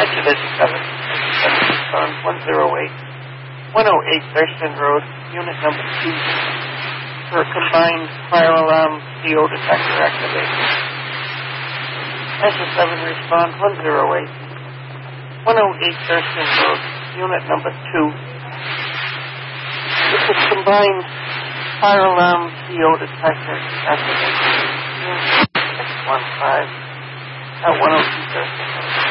Mitsubishi 7. Respond 108. 108 Thurston Road, unit number 2. For a combined fire alarm CO detector activation. Measure 7 respond 108. 108 Thurston Road, unit number 2. This is combined fire alarm CO detector activation. 615 at 102 Thurston Road.